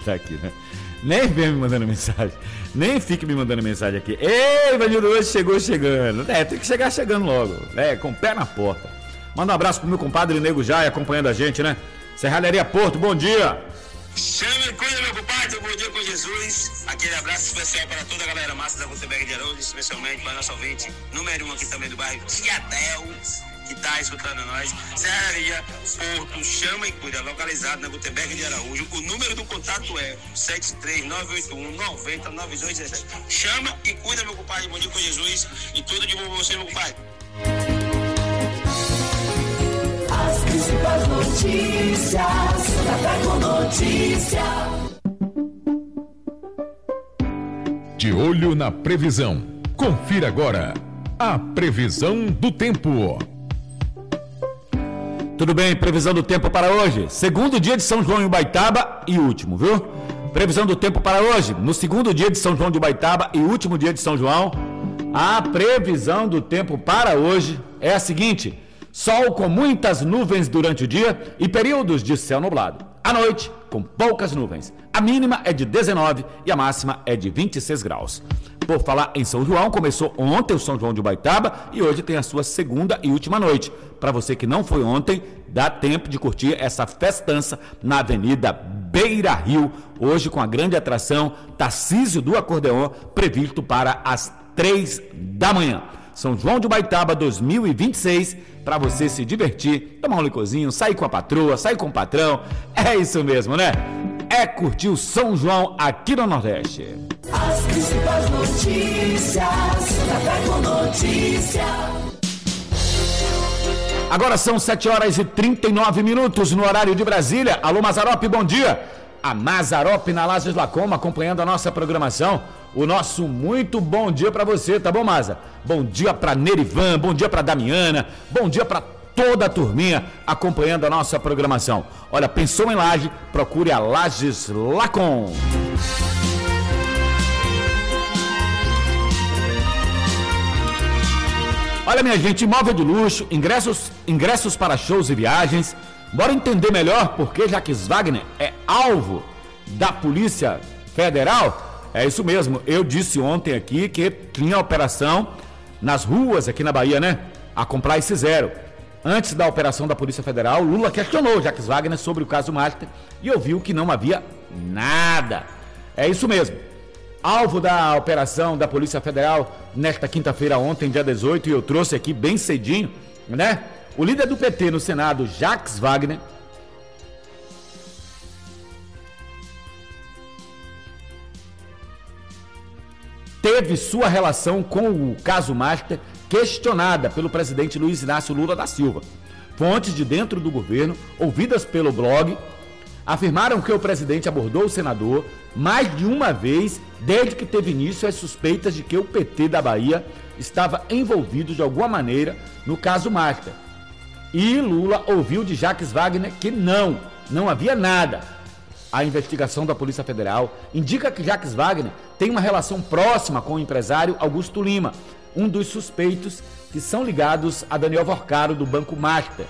tá aqui, né? Nem vem me mandando mensagem. Nem fique me mandando mensagem aqui. Ei, Ivanildo, hoje chegou chegando. Tem que chegar chegando logo. Com o pé na porta. Manda um abraço pro meu compadre Nego Jai, acompanhando a gente, né? Serralheria Porto, bom dia. Chame e cuida, meu compadre, bom dia com Jesus. Aquele abraço especial para toda a galera massa da Gutenberg de Araújo, especialmente para nosso ouvinte número 1 aqui também do bairro Tiadel, que está escutando nós. Serraria Porto, chama e cuida, localizado na Gutenberg de Araújo. O número do contato é 73981909217. Chama e cuida, meu compadre, bom dia com Jesus e tudo de bom pra você, meu compadre. As principais notícias, Café com Notícia. De olho na previsão. Confira agora a previsão do tempo. Tudo bem, previsão do tempo para hoje. Segundo dia de São João em Ubaitaba e último, viu? Previsão do tempo para hoje. No segundo dia de São João de Ubaitaba e último dia de São João, a previsão do tempo para hoje é a seguinte: sol com muitas nuvens durante o dia e períodos de céu nublado. À noite, com poucas nuvens. A mínima é de 19 e a máxima é de 26 graus. Por falar em São João, começou ontem o São João de Ubaitaba e hoje tem a sua segunda e última noite. Para você que não foi ontem, dá tempo de curtir essa festança na Avenida Beira Rio, hoje com a grande atração Tarcísio do Acordeon, previsto para as 3 da manhã. São João de Ubaitaba 2026, para você se divertir, tomar um licorzinho, sair com a patroa, sair com o patrão. É isso mesmo, né? É curtir o São João aqui no Nordeste. As principais notícias, Café com Notícia. Agora são 7h39 no horário de Brasília. Alô, Mazzaropi, bom dia. A Mazzaropi na Lages Lacoma, acompanhando a nossa programação. O nosso muito bom dia para você, tá bom, Maza? Bom dia para Nerivan, bom dia para Damiana, bom dia para toda a turminha acompanhando a nossa programação. Olha, pensou em Laje, procure a Lages Lacom. Olha, minha gente, imóvel de luxo, ingressos para shows e viagens. Bora entender melhor por que Jacques Wagner é alvo da Polícia Federal? É isso mesmo, eu disse ontem aqui que tinha operação nas ruas aqui na Bahia, né? A Compliance Zero. Antes da operação da Polícia Federal, Lula questionou Jacques Wagner sobre o caso Master e ouviu que não havia nada. É isso mesmo. Alvo da operação da Polícia Federal nesta quinta-feira, ontem, dia 18, e eu trouxe aqui bem cedinho, né? O líder do PT no Senado, Jacques Wagner, teve sua relação com o caso Master questionada pelo presidente Luiz Inácio Lula da Silva. Fontes de dentro do governo, ouvidas pelo blog, afirmaram que o presidente abordou o senador mais de uma vez desde que teve início as suspeitas de que o PT da Bahia estava envolvido de alguma maneira no caso Master. E Lula ouviu de Jacques Wagner que não havia nada. A investigação da Polícia Federal indica que Jacques Wagner tem uma relação próxima com o empresário Augusto Lima, um dos suspeitos que são ligados a Daniel Vorcaro do Banco Master.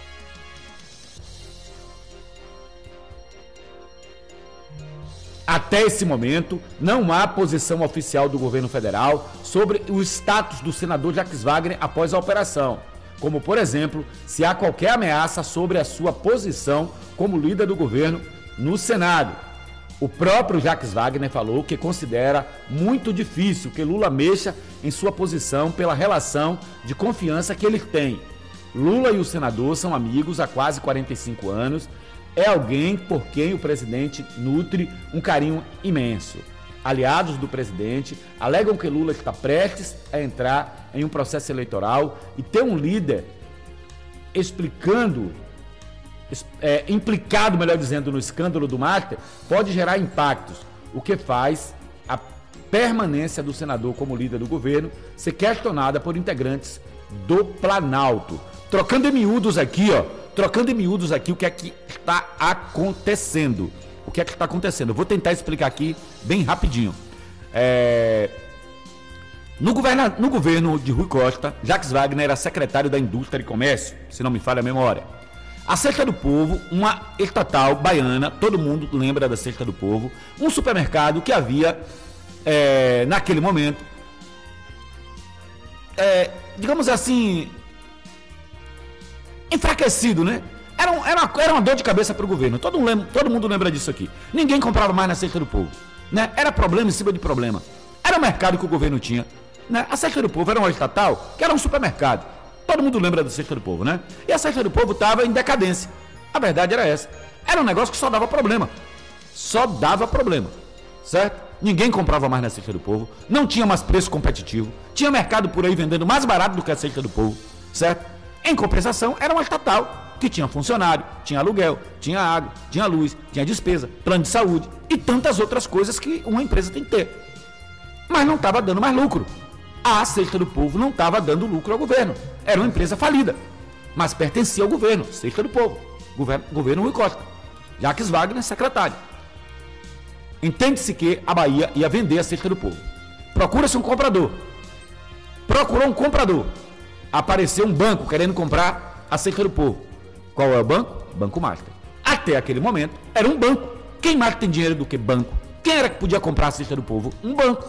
Até esse momento, não há posição oficial do governo federal sobre o status do senador Jacques Wagner após a operação, como, por exemplo, se há qualquer ameaça sobre a sua posição como líder do governo no Senado. O próprio Jacques Wagner falou que considera muito difícil que Lula mexa em sua posição pela relação de confiança que ele tem. Lula e o senador são amigos há quase 45 anos. É alguém por quem o presidente nutre um carinho imenso. Aliados do presidente alegam que Lula está prestes a entrar em um processo eleitoral e ter um líder implicado, melhor dizendo, no escândalo do Master, pode gerar impactos, o que faz a permanência do senador como líder do governo ser questionada por integrantes do Planalto. Trocando em miúdos aqui, o que é que está acontecendo. O que é que está acontecendo? Eu vou tentar explicar aqui bem rapidinho. No governo de Rui Costa, Jacques Wagner era secretário da Indústria e Comércio, se não me falha a memória. A Cesta do Povo, uma estatal baiana, todo mundo lembra da Cesta do Povo, um supermercado que havia, naquele momento, digamos assim, enfraquecido, né? Era uma dor de cabeça para o governo. Todo mundo lembra disso aqui. Ninguém comprava mais na Cesta do Povo, né? Era problema em cima de problema. Era o mercado que o governo tinha, né? A Cesta do Povo era uma estatal que era um supermercado. Todo mundo lembra da Cesta do Povo, né? E a Cesta do Povo estava em decadência. A verdade era essa. Era um negócio que só dava problema. Só dava problema, certo? Ninguém comprava mais na Cesta do Povo. Não tinha mais preço competitivo. Tinha mercado por aí vendendo mais barato do que a Cesta do Povo, certo? Em compensação, era uma estatal que tinha funcionário, tinha aluguel, tinha água, tinha luz, tinha despesa, plano de saúde e tantas outras coisas que uma empresa tem que ter. Mas não estava dando mais lucro. A Cesta do Povo não estava dando lucro ao governo. Era uma empresa falida, mas pertencia ao governo, Cesta do Povo, governo Rui Costa. Jacques Wagner, secretário. Entende-se que a Bahia ia vender a Cesta do Povo. Procura-se um comprador. Procurou um comprador. Apareceu um banco querendo comprar a Cesta do Povo. Qual é o banco? Banco Master. Até aquele momento, era um banco. Quem mais tem dinheiro do que banco? Quem era que podia comprar a Cesta do Povo? Um banco.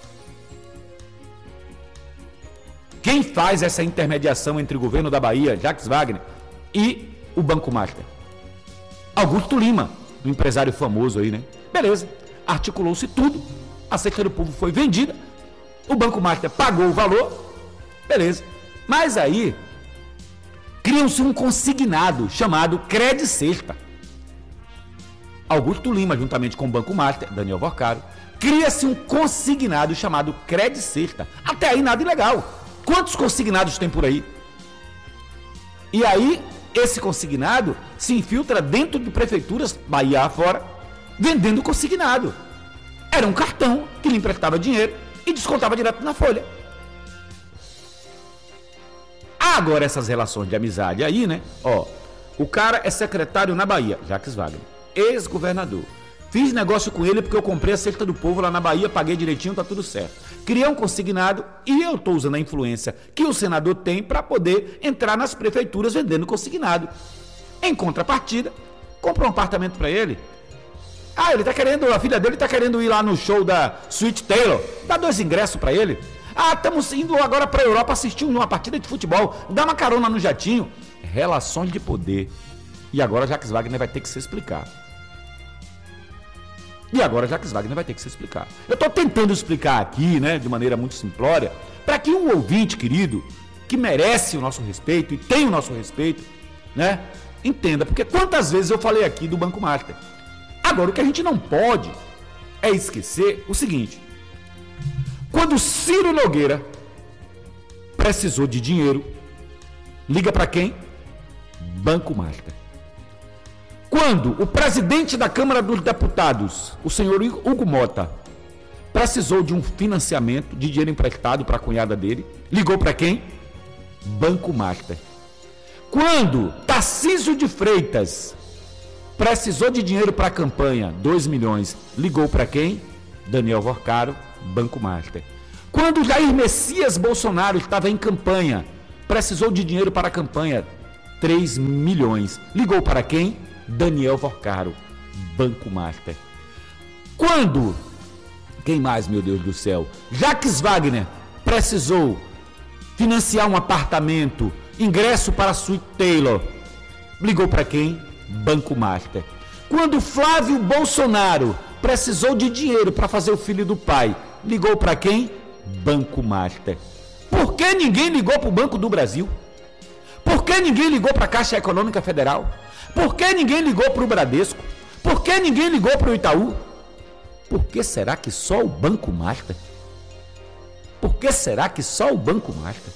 Quem faz essa intermediação entre o governo da Bahia, Jacques Wagner, e o Banco Master? Augusto Lima, um empresário famoso aí, né? Beleza, articulou-se tudo, a Cesta do Povo foi vendida, o Banco Master pagou o valor, beleza. Mas aí, criam-se um consignado chamado Credicesta. Augusto Lima, juntamente com o Banco Master, Daniel Vorcaro, cria-se um consignado chamado Credicesta. Até aí nada ilegal. Quantos consignados tem por aí? E aí, esse consignado se infiltra dentro de prefeituras, Bahia afora, vendendo consignado. Era um cartão que lhe emprestava dinheiro e descontava direto na folha. Agora essas relações de amizade aí, né? Ó, o cara é secretário na Bahia, Jacques Wagner, ex-governador. Fiz negócio com ele porque eu comprei a Cesta do Povo lá na Bahia, paguei direitinho, tá tudo certo. Criei um consignado e eu estou usando a influência que o senador tem para poder entrar nas prefeituras vendendo consignado. Em contrapartida, comprou um apartamento para ele. Ah, ele tá querendo, a filha dele tá querendo ir lá no show da Sweet Taylor. Dá 2 ingressos para ele. Ah, estamos indo agora para a Europa assistir uma partida de futebol. Dá uma carona no jatinho. Relações de poder. E agora Jacques Wagner vai ter que se explicar. Eu estou tentando explicar aqui, né, de maneira muito simplória, para que o ouvinte querido, que merece o nosso respeito e tem o nosso respeito, né, entenda. Porque quantas vezes eu falei aqui do Banco Master. Agora, o que a gente não pode é esquecer o seguinte. Quando Ciro Nogueira precisou de dinheiro, liga para quem? Banco Master. Quando o presidente da Câmara dos Deputados, o senhor Hugo Mota, precisou de um financiamento de dinheiro emprestado para a cunhada dele, ligou para quem? Banco Master. Quando Tarcísio de Freitas precisou de dinheiro para a campanha, 2 milhões, ligou para quem? Daniel Vorcaro, Banco Master. Quando Jair Messias Bolsonaro estava em campanha, precisou de dinheiro para a campanha, 3 milhões, ligou para quem? Daniel Vorcaro, Banco Master. Quando, quem mais, meu Deus do céu? Jacques Wagner precisou financiar um apartamento, ingresso para a Sweet Taylor, ligou para quem? Banco Master. Quando Flávio Bolsonaro precisou de dinheiro para fazer o filho do pai, ligou para quem? Banco Master. Por que ninguém ligou para o Banco do Brasil? Por que ninguém ligou para a Caixa Econômica Federal? Por que ninguém ligou para o Bradesco? Por que ninguém ligou para o Itaú? Por que será que só o Banco Master? Por que será que só o Banco Master?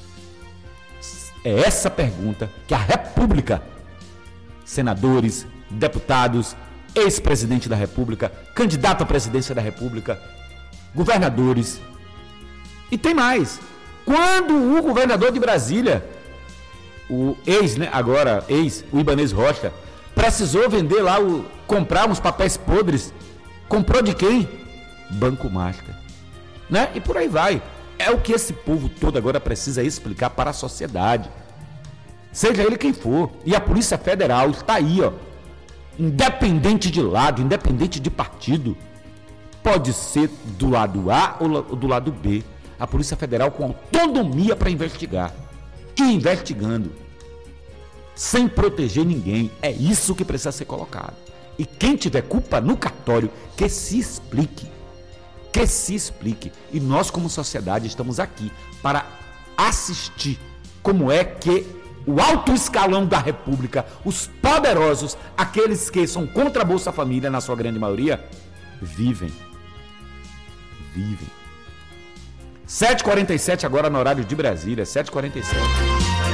É essa pergunta que a República, senadores, deputados, ex-presidente da República, candidato à presidência da República, governadores. E tem mais. Quando o governador de Brasília, o ex, né, agora ex, o Ibanez Rocha, precisou vender lá, comprar uns papéis podres, comprou de quem? Banco Master, né? E por aí vai. É o que esse povo todo agora precisa explicar para a sociedade. seja ele quem for. E a Polícia Federal está aí, ó, independente de lado, independente de partido. Pode ser do lado A ou do lado B. A Polícia Federal com autonomia para investigar. E investigando. Sem proteger ninguém. É isso que precisa ser colocado. E quem tiver culpa no cartório, que se explique. Que se explique. E nós, como sociedade, estamos aqui para assistir como é que o alto escalão da República, os poderosos, aqueles que são contra a Bolsa Família, na sua grande maioria, vivem. 7h47 agora no horário de Brasília, 7h47.